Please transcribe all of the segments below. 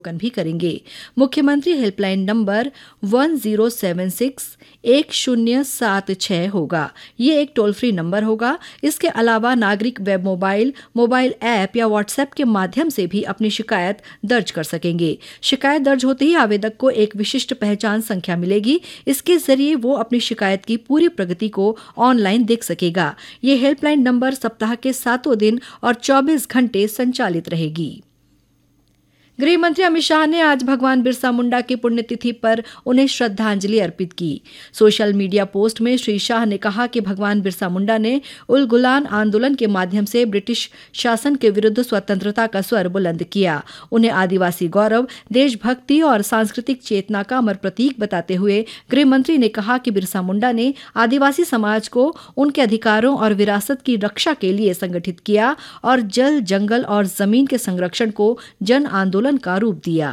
भी करेंगे। मुख्यमंत्री हेल्पलाइन नंबर 1076 होगा। ये एक टोल फ्री नंबर होगा। इसके अलावा नागरिक वेब मोबाइल ऐप या व्हाट्सएप के माध्यम से भी अपनी शिकायत दर्ज कर सकेंगे। शिकायत दर्ज होते ही आवेदक को एक विशिष्ट पहचान संख्या मिलेगी। इसके जरिए वो अपनी शिकायत की पूरी प्रगति को ऑनलाइन देख सकेगा। ये हेल्पलाइन नंबर सप्ताह के 7 दिन और 24 घंटे संचालित रहेगी। गृह मंत्री अमित शाह ने आज भगवान बिरसा मुंडा की पुण्यतिथि पर उन्हें श्रद्धांजलि अर्पित की। सोशल मीडिया पोस्ट में श्री शाह ने कहा कि भगवान बिरसा मुंडा ने उल गुलान आंदोलन के माध्यम से ब्रिटिश शासन के विरुद्ध स्वतंत्रता का स्वर बुलंद किया। उन्हें आदिवासी गौरव, देशभक्ति और सांस्कृतिक चेतना का अमर प्रतीक बताते हुए गृह मंत्री ने कहा कि बिरसा मुंडा ने आदिवासी समाज को उनके अधिकारों और विरासत की रक्षा के लिए संगठित किया और जल, जंगल और जमीन के संरक्षण को जन आंदोलन का रूप दिया।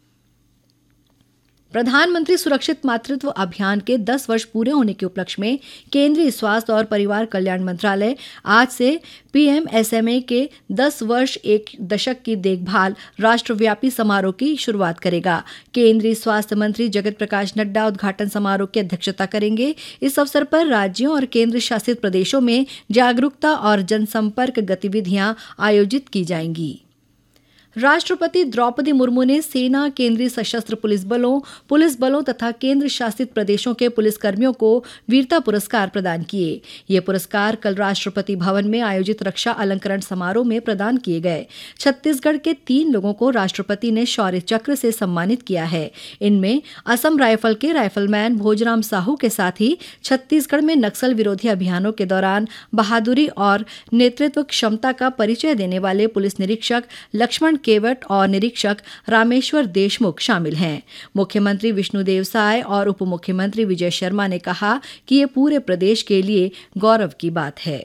प्रधानमंत्री सुरक्षित मातृत्व अभियान के 10 वर्ष पूरे होने के उपलक्ष्य में केंद्रीय स्वास्थ्य और परिवार कल्याण मंत्रालय आज से पीएमएसएमए के 10 वर्ष एक दशक की देखभाल राष्ट्रव्यापी समारोह की शुरुआत करेगा। केंद्रीय स्वास्थ्य मंत्री जगत प्रकाश नड्डा उद्घाटन समारोह की अध्यक्षता करेंगे। इस अवसर पर राज्यों और केंद्र शासित प्रदेशों में जागरूकता और जनसंपर्क गतिविधियां आयोजित की जाएंगी। राष्ट्रपति द्रौपदी मुर्मू ने सेना, केंद्रीय सशस्त्र पुलिस बलों तथा केंद्र शासित प्रदेशों के पुलिसकर्मियों को वीरता पुरस्कार प्रदान किए। ये पुरस्कार कल राष्ट्रपति भवन में आयोजित रक्षा अलंकरण समारोह में प्रदान किए गए। छत्तीसगढ़ के 3 लोगों को राष्ट्रपति ने शौर्य चक्र से सम्मानित किया है। इनमें असम राइफल के राइफलमैन भोजराम साहू के साथ ही छत्तीसगढ़ में नक्सल विरोधी अभियानों के दौरान बहादुरी और नेतृत्व क्षमता का परिचय देने वाले पुलिस निरीक्षक लक्ष्मण केवट और निरीक्षक रामेश्वर देशमुख शामिल हैं। मुख्यमंत्री विष्णुदेव साय और उप मुख्यमंत्री विजय शर्मा ने कहा कि ये पूरे प्रदेश के लिए गौरव की बात है।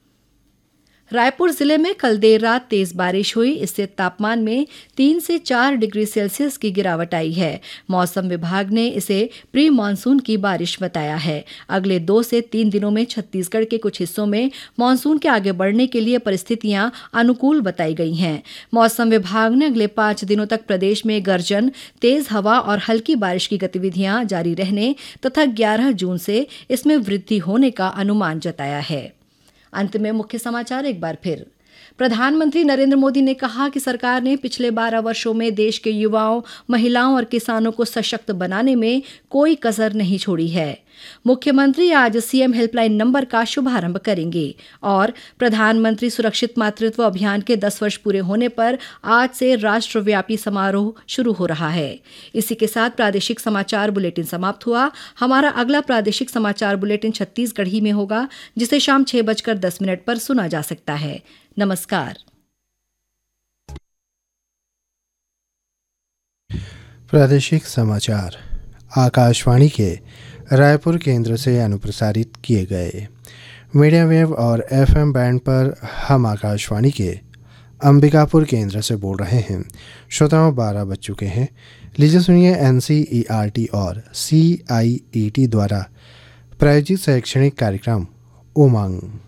रायपुर जिले में कल देर रात तेज बारिश हुई। इससे तापमान में 3 से 4 डिग्री सेल्सियस की गिरावट आई है। मौसम विभाग ने इसे प्री मानसून की बारिश बताया है। अगले 2 से 3 दिनों में छत्तीसगढ़ के कुछ हिस्सों में मानसून के आगे बढ़ने के लिए परिस्थितियां अनुकूल बताई गई हैं। मौसम विभाग ने अगले 5 दिनों तक प्रदेश में गर्जन, तेज हवा और हल्की बारिश की गतिविधियां जारी रहने तथा 11 जून से इसमें वृद्धि होने का अनुमान जताया है। अंत में मुख्य समाचार एक बार फिर। प्रधानमंत्री नरेंद्र मोदी ने कहा कि सरकार ने पिछले 12 वर्षों में देश के युवाओं, महिलाओं और किसानों को सशक्त बनाने में कोई कसर नहीं छोड़ी है। मुख्यमंत्री आज सीएम हेल्पलाइन नंबर का शुभारंभ करेंगे और प्रधानमंत्री सुरक्षित मातृत्व अभियान के 10 वर्ष पूरे होने पर आज से राष्ट्रव्यापी समारोह शुरू हो रहा है। इसी के साथ प्रादेशिक समाचार बुलेटिन समाप्त हुआ। हमारा अगला प्रादेशिक समाचार बुलेटिन छत्तीसगढ़ी में होगा, जिसे शाम 6:10 पर सुना जा सकता है। नमस्कार। प्रादेशिक समाचार आकाशवाणी के रायपुर केंद्र से अनुप्रसारित किए गए। मीडियम वेव और एफएम बैंड पर हम आकाशवाणी के अंबिकापुर केंद्र से बोल रहे हैं। श्रोताओं 12 बज चुके हैं। लीजिए सुनिए एनसीईआरटी और सीआईईटी द्वारा प्रायोजित शैक्षणिक कार्यक्रम उमंग।